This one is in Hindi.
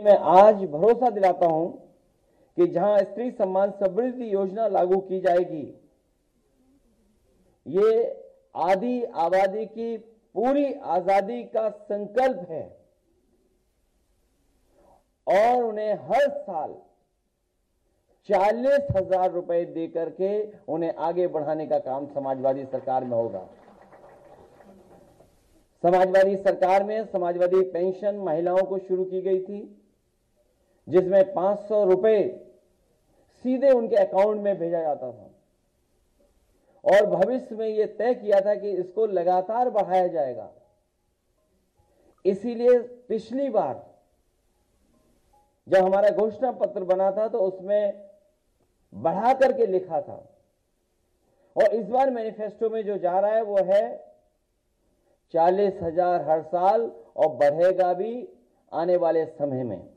मैं आज भरोसा दिलाता हूं कि जहां स्त्री सम्मान समृद्धि योजना लागू की जाएगी, ये आदि आबादी की पूरी आजादी का संकल्प है और उन्हें हर साल 40,000 रुपए देकर के उन्हें आगे बढ़ाने का काम समाजवादी सरकार में होगा। समाजवादी सरकार में समाजवादी पेंशन महिलाओं को शुरू की गई थी, जिसमें 500 रुपए सीधे उनके अकाउंट में भेजा जाता था और भविष्य में यह तय किया था कि इसको लगातार बढ़ाया जाएगा। इसीलिए पिछली बार जब हमारा घोषणा पत्र बना था तो उसमें बढ़ा करके लिखा था और इस बार मैनिफेस्टो में जो जा रहा है वो है 40,000 हर साल और बढ़ेगा भी आने वाले समय में।